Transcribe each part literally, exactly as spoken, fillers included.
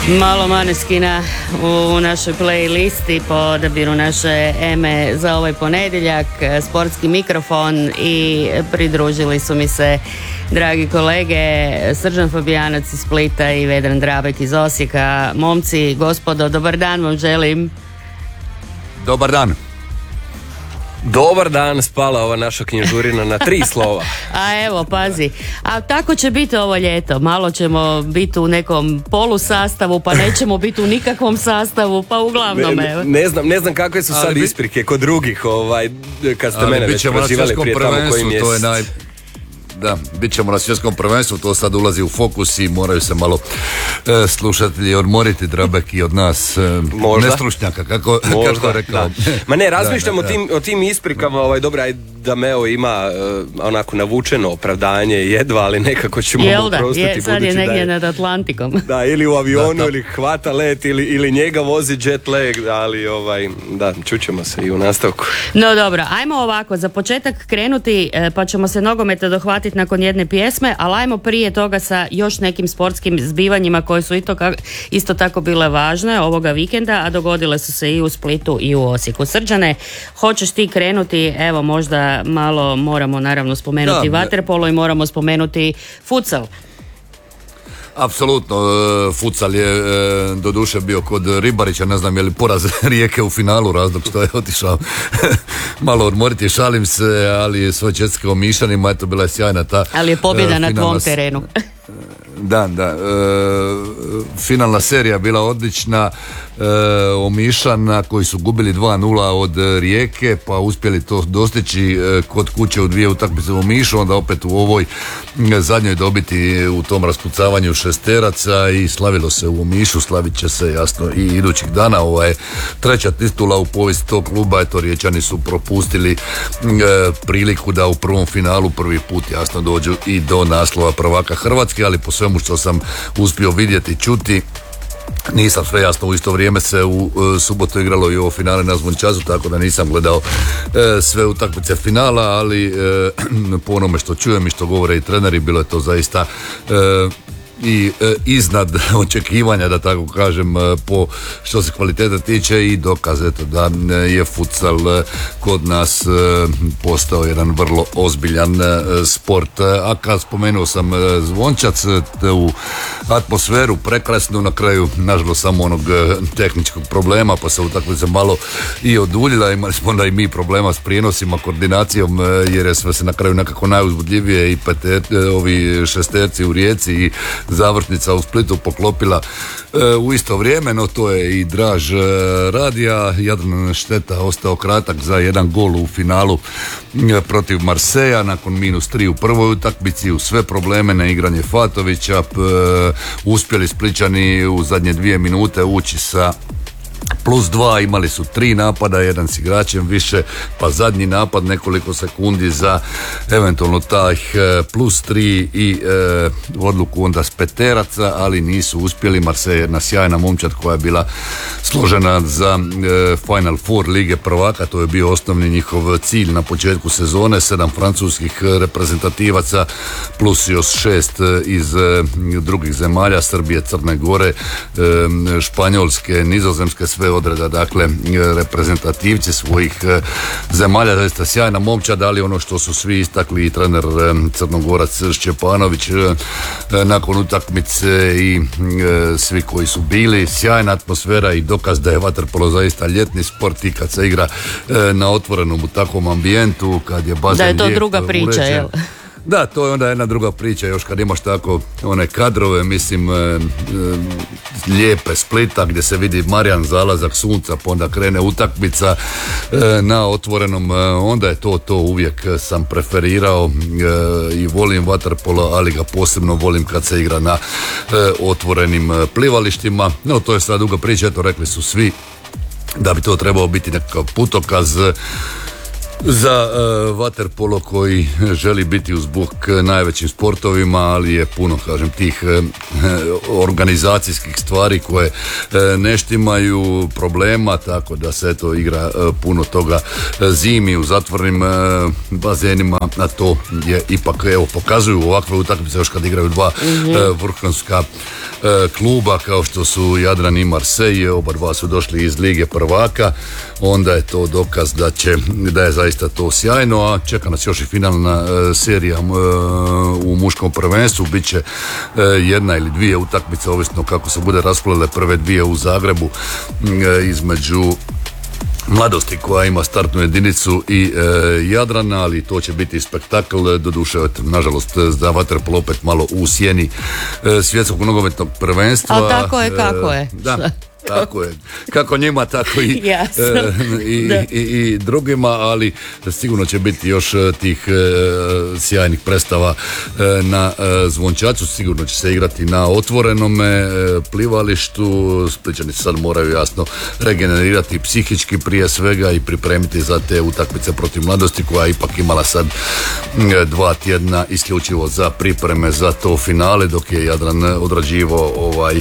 Malo Maneskina u našoj playlisti po odabiru naše Eme za ovaj ponedjeljak, sportski mikrofon, i pridružili su mi se dragi kolege Srđan Fabijanac iz Splita i Vedran Drabek iz Osijeka. Momci, gospodo, dobar dan vam želim. Dobar dan. Dobar dan, spala ova naša knjižurina na tri slova. A evo, pazi, a tako će biti ovo ljeto. Malo ćemo biti u nekom polusastavu, pa nećemo biti u nikakvom sastavu, pa uglavnom ne, evo. Ne znam, ne znam kakve su sad bi... isprike kod drugih, ovaj, kad ste ali mene već prozivali prije tamo koji mjesec. To je naj... Da, bit ćemo na svjetskom prvenstvu, to sad ulazi u fokus i moraju se malo e, slušatelji odmoriti, Drabek, i od nas e, nestručnjaka, kako, kako je rekao. Da. Ma ne, razmišljam da, da, o, tim, o tim isprikama, ovaj, dobro, aj da Meo ima uh, onako navučeno opravdanje jedva, ali nekako ćemo mu oprostiti. Je, sad je negdje nad Atlantikom. Da, ili u avionu, da, da. ili hvata let, ili, ili njega vozi jet lag, ali ovaj, da, čućemo se i u nastavku. No dobro, ajmo ovako, za početak krenuti, pa ćemo se nogometa dohvatiti nakon jedne pjesme, ali ajmo prije toga sa još nekim sportskim zbivanjima koje su isto, isto tako bile važne ovoga vikenda, a dogodile su se i u Splitu i u Osijeku. Srđane, hoćeš ti krenuti? Evo, možda malo moramo naravno spomenuti da, vaterpolo i moramo spomenuti futsal. Apsolutno, futsal je doduše bio kod Ribarića, ne znam je li poraz Rijeke u finalu razlog što je otišao malo odmoriti, šalim se, ali sve čestitke Omišanima, eto, bila je sjajna ta ali je pobjeda na tvom s... terenu. Da, da, e, finalna serija bila odlična, e, Omišana koji su gubili dva nula od Rijeke, pa uspjeli to dostići e, kod kuće u dvije utakmice u Omišu, onda opet u ovoj zadnjoj dobiti u tom raspucavanju šesteraca i slavilo se u Omišu, slavit će se jasno i idućih dana. Ovo je treća titula u povijesti tog kluba, eto, Riječani su propustili e, priliku da u prvom finalu prvi put jasno dođu i do naslova prvaka Hrvatske, ali po svemu što sam uspio vidjeti, čuti, nisam sve jasno, u isto vrijeme se u e, subotu igralo i ovo finale na Zvončazu, tako da nisam gledao e, sve utakmice finala, ali e, po onome što čujem i što govore i treneri, bilo je to zaista e, i e, iznad očekivanja, da tako kažem, e, po što se kvalitete tiče, i dokaz eto da e, je futsal e, kod nas e, postao jedan vrlo ozbiljan e, sport. A kad spomenuo sam e, Zvončac, te u atmosferu prekrasnu, na kraju nažalost samo onog e, tehničkog problema, pa se utakmica malo i oduljila, imali smo onda i mi problema s prijenosima, koordinacijom, e, jer je sve se na kraju nekako najuzbudljivije i peter, e, ovi šesterci u Rijeci i završnica u Splitu poklopila e, u isto vrijeme, no to je i draž e, radija. Jadran Šteta ostao kratak za jedan gol u finalu e, protiv Marseja nakon minus tri u prvoj utakmici, u sve probleme na igranje Fatovića, e, uspjeli Splićani u zadnje dvije minute ući sa plus dva, imali su tri napada, jedan s igračem više, pa zadnji napad nekoliko sekundi za eventualno taj plus tri i e, odluku onda s peteraca, ali nisu uspjeli. Marseille je jedna sjajna momčad koja je bila složena za e, Final Four Lige prvaka, to je bio osnovni njihov cilj na početku sezone, sedam francuskih reprezentativaca plus još šest iz e, drugih zemalja, Srbije, Crne Gore, e, Španjolske, Nizozemske, sve odreda, dakle, reprezentativci svojih zemalja, zaista sjajna momčad, ali ono što su svi istakli i trener Crnogorac Šćepanović nakon utakmice i svi koji su bili, sjajna atmosfera i dokaz da je vaterpolo zaista ljetni sport i kad se igra na otvorenom u takvom ambijentu, kad je bazen da je to lijep, druga priča, uređen. jel? Da, to je onda jedna druga priča, još kad imaš tako one kadrove, mislim, e, e, lijepe Splita gdje se vidi Marijan zalazak sunca, pa onda krene utakmica e, na otvorenom, e, onda je to, to uvijek sam preferirao e, i volim vaterpolo, ali ga posebno volim kad se igra na e, otvorenim plivalištima. No, to je sad druga priča, eto, rekli su svi da bi to trebao biti nekakav putokaz. Za uh, vaterpolo koji želi biti uz bok najvećim sportovima, ali je puno, kažem, tih uh, organizacijskih stvari koje uh, ne štimaju, problema, tako da se eto igra uh, puno toga uh, zimi u zatvornim uh, bazenima, a to je ipak, evo, pokazuju ovakve utakmice još kad igraju dva mm-hmm. uh, vrhunska uh, kluba kao što su Jadran i Marseille, oba dva su došli iz Lige prvaka, onda je to dokaz da će, da je zaista to sjajno, a čeka nas još i finalna uh, serija uh, u muškom prvenstvu, bit će uh, jedna ili dvije utakmice, ovisno kako se bude rasplele, prve dvije u Zagrebu uh, između Mladosti koja ima startnu jedinicu i e, Jadrana, ali to će biti spektakl, doduše nažalost za vaterpolo opet malo u sjeni e, svjetskog nogometnog prvenstva. Ali tako je kako je. Da. Tako je. Kako njima, tako i, e, i, i, i drugima, ali sigurno će biti još tih e, sjajnih predstava e, na e, Zvončacu. Sigurno će se igrati na otvorenome e, plivalištu. Splićani sad moraju jasno regenerirati psihički prije svega i pripremiti za te utakmice protiv Mladosti, koja je ipak imala sad e, dva tjedna isključivo za pripreme za to finale, dok je Jadran odrađivao ovaj e,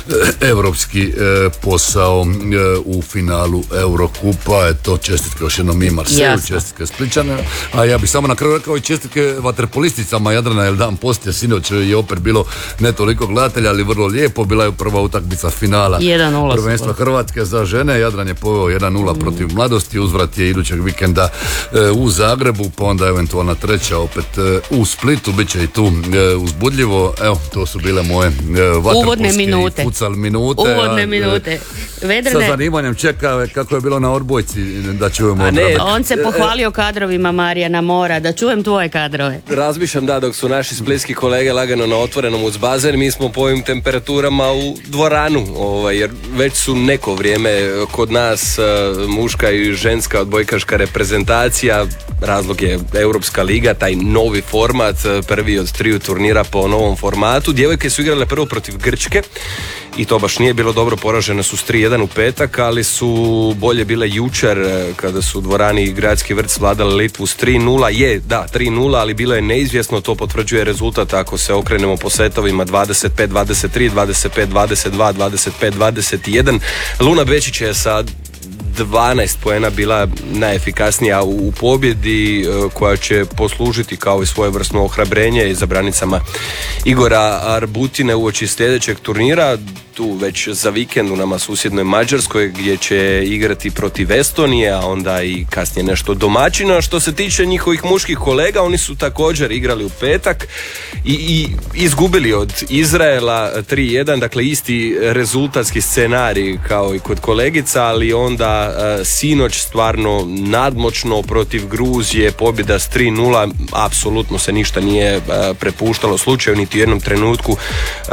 evropski e, posao e, u finalu Eurokupa. Eto, čestitke još jednom i Marseju, čestitke Splićane, a ja bih samo na kraju rekao i čestitke vaterpolisticama Jadrana, jer dan poslije sinoć je opet bilo ne toliko gledatelja, ali vrlo lijepo, bila je prva utakmica finala prvenstva Hrvatske za žene, Jadran je poveo jedan nula mm. protiv Mladosti, uzvrat je idućeg vikenda e, u Zagrebu, pa onda eventualna treća opet e, u Splitu, bit će i tu e, uzbudljivo. Evo, to su bile moje e, vaterpolske i futsal minute. Uvodne a, minute. Vedrne. Sa zanimanjem čeka kako je bilo na odbojci, da čujemo. Ne, on se pohvalio kadrovima Marijana Mora, da čujem tvoje kadrove. Razmišljam da dok su naši splitski kolege lagano na otvorenom uz bazen, mi smo po ovim temperaturama u dvoranu, ovaj, jer već su neko vrijeme kod nas uh, muška i ženska odbojkaška reprezentacija. Razlog je Europska liga, taj novi format, prvi od triju turnira po novom formatu. Djevojke su igrale prvo protiv Grčke i to baš nije bilo dobro, poražene su s tri jedan u petak, ali su bolje bile jučer kada su u dvorani Gradski vrt svladali Litvu s tri nula. Je, da, tri nula, ali bilo je neizvjesno, to potvrđuje rezultat ako se okrenemo po setovima dvadeset pet dvadeset tri, dvadeset pet dvadeset dva, dvadeset pet dvadeset jedan. Luna Bečić je sa dvanaest poena bila najefikasnija u pobjedi, koja će poslužiti kao i svojevrsno ohrabrenje za branicama Igora Arbutine uoči sljedećeg turnira, tu već za vikend u nama susjednoj Mađarskoj, gdje će igrati protiv Estonije, a onda i kasnije nešto domaćino. Što se tiče njihovih muških kolega, oni su također igrali u petak i, i izgubili od Izraela tri jedan, dakle isti rezultatski scenarij kao i kod kolegica, ali onda uh, sinoć stvarno nadmoćno protiv Gruzije, pobjeda s tri nula, apsolutno se ništa nije uh, prepuštalo slučaju, niti u jednom trenutku uh,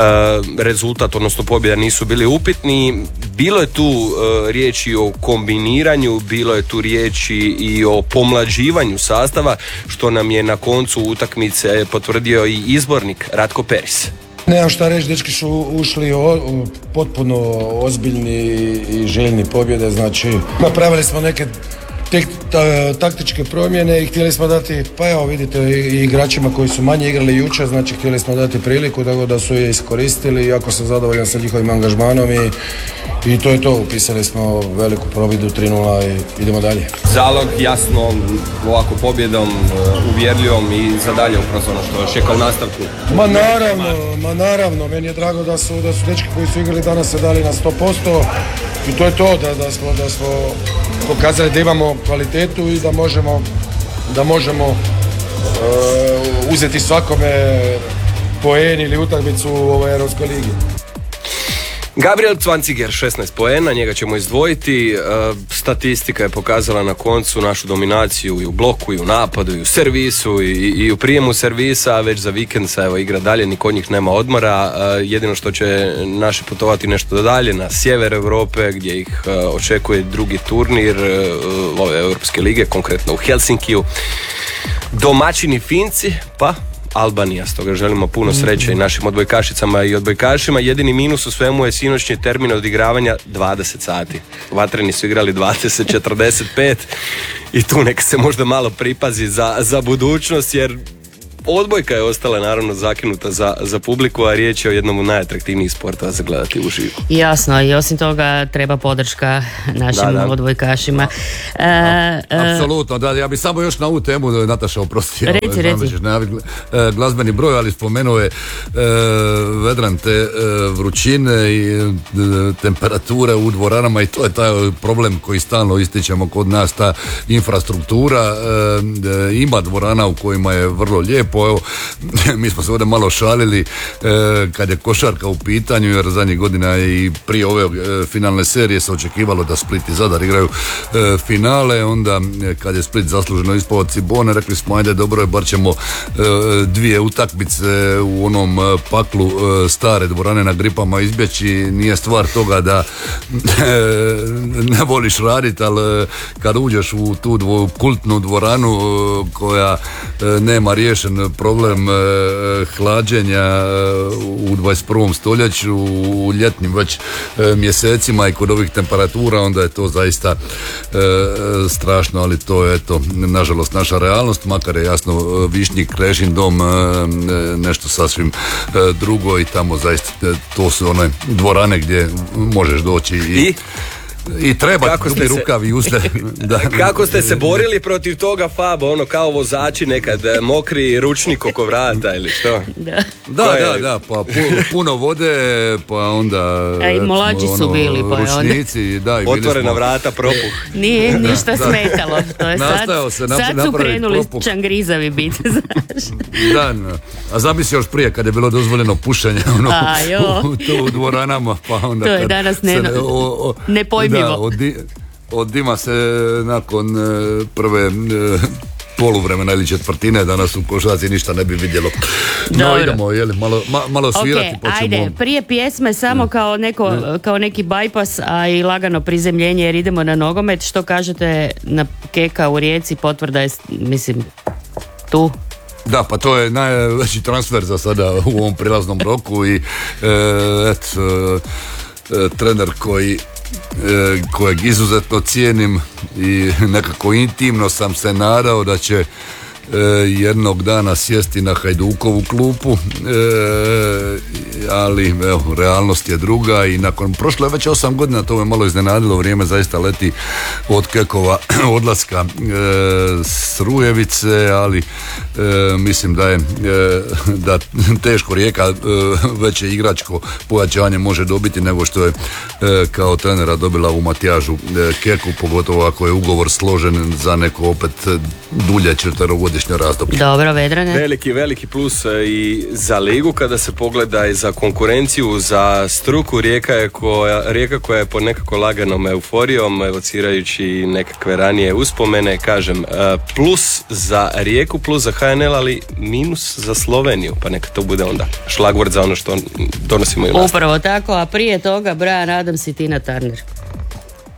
rezultat, odnosno pobjeda nisu bili upitni. Bilo je tu uh, riječi o kombiniranju, bilo je tu riječi i o pomlađivanju sastava, što nam je na koncu utakmice potvrdio i izbornik Ratko Peris. Nemam šta reći, dečki su ušli o, o, potpuno ozbiljni i željni pobjede, znači napravili smo neke tek, ta, taktičke promjene i htjeli smo dati, pa evo vidite, i igračima koji su manje igrali jučer, znači htjeli smo dati priliku tako da su je iskoristili, jako sam zadovoljan sa njihovim angažmanom i, i to je to, upisali smo veliku pobjedu tri nula i idemo dalje. Zalog jasno, ovako pobjedom, uvjerljivom i za dalje upravo ono što još je kao nastavku. Ma naravno, ma naravno, meni je drago da su, da su dečki koji su igrali danas se dali na sto posto i to je to, da, da smo, da smo pokazali da imamo kvalitetu i da možemo, da možemo uh, uzeti svakome poen ili utakmicu u ovoj Europskoj ligi. Gabriel Cvanciger, šesnaest poena, njega ćemo izdvojiti. E, statistika je pokazala na koncu našu dominaciju i u bloku, i u napadu, i u servisu, i, i u prijemu servisa, a već za vikend se evo igra dalje, ni kod njih nema odmora. E, jedino što će naši putovati nešto dalje na sjever Europe, gdje ih e, očekuje drugi turnir e, ove Europske lige, konkretno u Helsinkiju. Domaćini Finci, pa Albanija, stoga želimo puno sreće i našim odbojkašicama i odbojkašima. Jedini minus u svemu je sinoćnji termin odigravanja dvadeset sati. Vatreni su igrali dvadeset četrdeset pet i tu nek se možda malo pripazi za, za budućnost, jer odbojka je ostala naravno zakinuta za, za publiku, a riječ je o jednom od najatraktivnijih sporta za gledati uživo. Jasno, i osim toga treba podrška našim da, da. odbojkašima. E, e, Apsolutno, da, ja bih samo još na ovu temu, Nataša, oprosti, reci, ja, reci. Najavi, e, glazbeni broj, ali spomenuo je e, Vedran te e, vrućine i e, temperature u dvoranama, i to je taj problem koji stalno ističemo kod nas, ta infrastruktura. E, e, ima dvorana u kojima je vrlo lijepo. Evo, mi smo se ovdje malo šalili e, kad je košarka u pitanju, jer zadnjih godina i prije ove e, finalne serije se očekivalo da Split i Zadar igraju e, finale, onda e, kad je Split zasluženo ispao od Cibone, rekli smo ajde dobro je, bar ćemo e, dvije utakmice u onom e, paklu e, stare dvorane na Gripama izbjeći. Nije stvar toga da e, ne voliš raditi, ali e, kad uđeš u tu dvo, kultnu dvoranu e, koja e, nema riješen problem e, hlađenja e, u dvadeset prvom stoljeću, u ljetnim već e, mjesecima i kod ovih temperatura, onda je to zaista e, strašno, ali to je eto, nažalost naša realnost, makar je jasno Višnjik, Krežin dom e, nešto sasvim e, drugo, i tamo zaista e, to su one dvorane gdje možeš doći i, I? I treba kako dubi rukav i usle. Da. Kako ste se borili protiv toga, Fab, ono kao vozači nekad, mokri ručnik oko vrata ili što? Da, da, da, da, pa pu, puno vode, pa onda... A i mlađi su bili, pa je ručnici, da, i otvorena smo, vrata, propuh. Nije ništa da, smetalo, to je sad, se na, sad su krenuli propuh. Čangrizavi biti, znaš. Da, no. A zamisli još prije kad je bilo dozvoljeno pušenje ono, a, u, u, u dvoranama, pa onda... To je danas ne, se, o, o, nepojmivo. Da, od, di, od dima se nakon e, prve e, poluvremena ili četvrtine danas u košarci ništa ne bi vidjelo. No, dobro. Idemo, jeli, malo, ma, malo svirati. Okay, pa ćemo... ajde, prije pjesme samo kao, neko, kao neki bypass, a i lagano prizemljenje, jer idemo na nogomet. Što kažete na Keka u Rijeci, potvrda je, mislim, tu? Da, pa to je najveći transfer za sada u ovom prilaznom roku i e, et, e, trener koji E, kojeg izuzetno cijenim i nekako intimno sam se nadao da će e, jednog dana sjesti na Hajdukovu klupu, e, ali evo, realnost je druga i nakon prošle već osam godina, to me malo iznenadilo, vrijeme zaista leti od Kekova odlaska e, s Rujevice, ali e, mislim da je e, da teško Rijeka e, veće igračko pojačanje može dobiti nego što je e, kao trenera dobila u Matijažu e, Keku, pogotovo ako je ugovor složen za neko opet dulje četverogodišnje razdoblje. Dobro, Vedrane. Veliki, veliki plus i za ligu kada se pogleda i za konkurenciju, za struku. Rijeka je koja, Rijeka koja je pod nekako laganom euforijom, evocirajući nekakve ranije uspomene, kažem, plus za Rijeku, plus za H N L, ali minus za Sloveniju, pa neka to bude onda šlagvort za ono što donosimo i u nastavu. Upravo tako, a prije toga Brian Adams i Tina Turner.